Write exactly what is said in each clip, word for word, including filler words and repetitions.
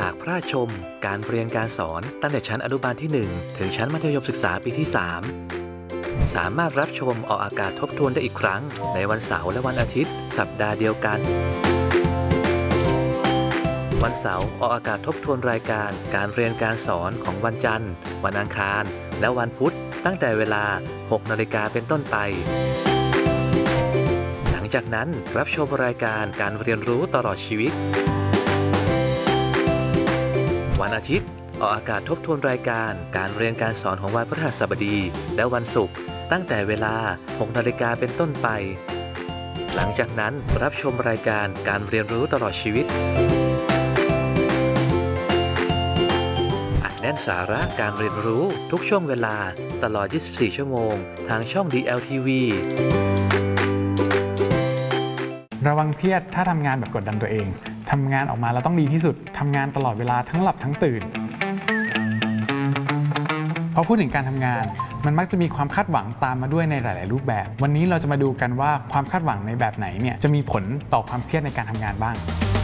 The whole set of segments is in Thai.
ากพระราชชมการเรียนการสอนตั้งแต่ชั้นอนุบาลที่หนึ่งถึงชั้นมัธยมศึกษาปีที่สามสามารถรับชมออกอากาศทบทวนได้อีกครั้งในวันเสาร์และวันอาทิตย์สัปดาห์เดียวกันวันเสาร์ออกอากาศทบทวนรายการการเรียนการสอนของวันจันทร์วันอังคารและวันพุธตั้งแต่เวลา หกนาฬิกาเป็นต้นไปหลังจากนั้นรับชมรายการการเรียนรู้ตลอดชีวิตวันอาทิตย์ออกอากาศทบทวนรายการการเรียนการสอนของวันพฤหัสบดีและวันศุกร์ตั้งแต่เวลา หกนาฬิกาเป็นต้นไปหลังจากนั้นรับชมรายการการเรียนรู้ตลอดชีวิตอัดแน่นสาระการเรียนรู้ทุกช่วงเวลาตลอด ยี่สิบสี่ ชั่วโมงทางช่อง ดี แอล ที วีระวังเครียดถ้าทำงานแบบกดดันตัวเองทำงานออกมาแล้วต้องดีที่สุดทำงานตลอดเวลาทั้งหลับทั้งตื่นพอพูดถึงการทำงานมันมักจะมีความคาดหวังตามมาด้วยในหลายๆรูปแบบวันนี้เราจะมาดูกันว่าความคาดหวังในแบบไหนเนี่ยจะมีผลต่อความเครียดในการทำงานบ้าง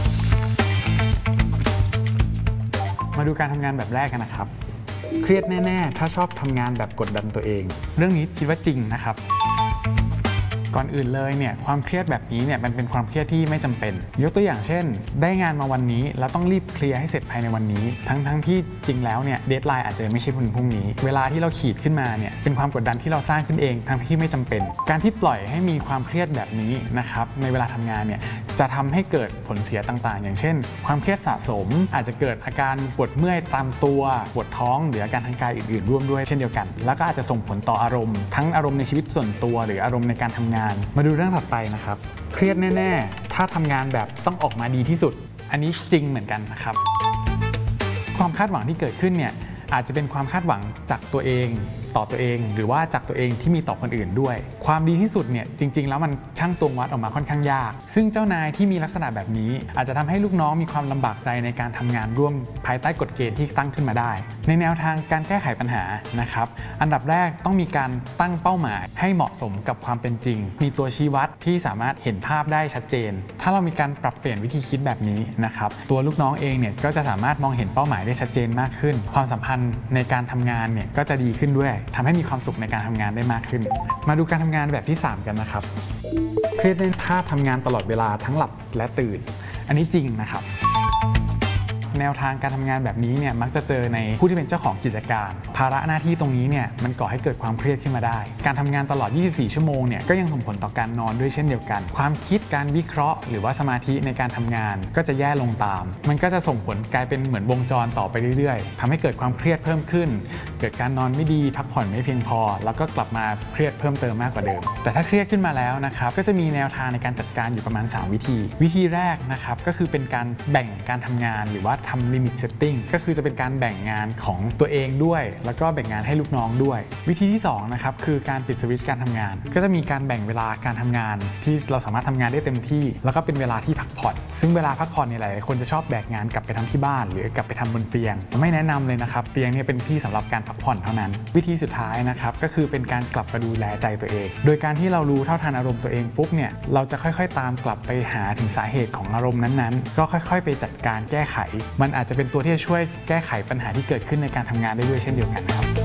มาดูการทำงานแบบแรกกันนะครับเครียดแน่ๆถ้าชอบทำงานแบบกดดันตัวเองเรื่องนี้คิดว่าจริงนะครับก่อนอื่นเลยเนี่ยความเครียดแบบนี้เนี่ยมันเป็นความเครียดที่ไม่จำเป็นยกตัวอย่างเช่นได้งานมาวันนี้แล้วต้องรีบเคลียร์ให้เสร็จภายในวันนี้ทั้งทั้งที่จริงแล้วเนี่ยเดดไลน์อาจจะไม่ใช่วันพรุ่งนี้เวลาที่เราขีดขึ้นมาเนี่ยเป็นความกดดันที่เราสร้างขึ้นเองทั้งที่ไม่จำเป็นการที่ปล่อยให้มีความเครียดแบบนี้นะครับในเวลาทำงานเนี่ยจะทำให้เกิดผลเสียต่างๆอย่างเช่นความเครียดสะสมอาจจะเกิดอาการปวดเมื่อยตามตัวปวดท้องหรืออาการทางกายอื่นๆร่วมด้วยเช่นเดียวกันแล้วก็อาจจะส่งผลต่ออารมณ์ทั้งอารมณ์ในชีวิตส่วนตัวหรืออารมณ์ในการทำงานมาดูเรื่องถัดไปนะครับเครียดแน่ๆถ้าทำงานแบบต้องออกมาดีที่สุดอันนี้จริงเหมือนกันนะครับความคาดหวังที่เกิดขึ้นเนี่ยอาจจะเป็นความคาดหวังจากตัวเองต่อตัวเองหรือว่าจากตัวเองที่มีต่อคนอื่นด้วยความดีที่สุดเนี่ยจริงๆแล้วมันช่างตวงวัดออกมาค่อนข้างยากซึ่งเจ้านายที่มีลักษณะแบบนี้อาจจะทำให้ลูกน้องมีความลำบากใจในการทำงานร่วมภายใต้กฎเกณฑ์ที่ตั้งขึ้นมาได้ในแนวทางการแก้ไขปัญหานะครับอันดับแรกต้องมีการตั้งเป้าหมายให้เหมาะสมกับความเป็นจริงมีตัวชี้วัดที่สามารถเห็นภาพได้ชัดเจนถ้าเรามีการปรับเปลี่ยนวิธีคิดแบบนี้นะครับตัวลูกน้องเองเนี่ยก็จะสามารถมองเห็นเป้าหมายได้ชัดเจนมากขึ้นความสัมพันธ์ในการทำงานเนี่ยก็จะดีขึ้นด้วยทำให้มีความสุขในการทำงานได้มากขึ้นมาดูการทำงานแบบที่สามกันนะครับเครียดในท่าทำงานตลอดเวลาทั้งหลับและตื่นอันนี้จริงนะครับแนวทางการทำงานแบบนี้เนี่ยมักจะเจอในผู้ที่เป็นเจ้าของกิจการภาระหน้าที่ตรงนี้เนี่ยมันก่อให้เกิดความเครียดขึ้นมาได้การทำงานตลอดยี่สิบสี่ชั่วโมงเนี่ยก็ยังส่งผลต่อการนอนด้วยเช่นเดียวกันความคิดการวิเคราะห์หรือว่าสมาธิในการทำงานก็จะแย่ลงตามมันก็จะส่งผลกลายเป็นเหมือนวงจรต่อไปเรื่อยๆทำให้เกิดความเครียดเพิ่มขึ้นเกิดการนอนไม่ดีพักผ่อนไม่เพียงพอแล้วก็กลับมาเครียดเพิ่มเติมมากกว่าเดิมแต่ถ้าเครียดขึ้นมาแล้วนะครับก็จะมีแนวทางในการจัดการอยู่ประมาณสามวิธีวิธีแรกนะครับก็คือเป็นการแบ่งการทำงานหรือว่าทำลิมิตเซตก็คือจะเป็นการแบ่งงานของตัวเองด้วยแล้วก็แบ่งงานให้ลูกน้องด้วยวิธีที่สองนะครับคือการปิดสวิตช์การทำงานก็จะมีการแบ่งเวลาการทำงานที่เราสามารถทำงานได้เต็มที่แล้วก็เป็นเวลาที่พักผ่อนซึ่งเวลาพักผ่อนเนี่ยหลายคนจะชอบแบกงานกลับไปทำที่บ้านหรือกลับไปทำบนเตียงไม่แนะนำเลยนะครับเตียงเนี่ยเป็นที่สำหรับการพักผ่อนเท่านั้นวิธีสุดท้ายนะครับก็คือเป็นการกลับมาดูแลใจตัวเองโดยการที่เรารู้เท่าทันอารมณ์ตัวเองปุ๊บเนี่ยเราจะค่อยๆตามกลับไปหาถึงสาเหตุของอารมณ์นั้นๆก็ค่อยๆไปจัดการแก้ไขมันอาจจะเป็นตัวที่จะช่วยแก้ไขปัญหาที่เกิดขึ้นในการทำงานได้ด้วยเช่นเดียวกันครับ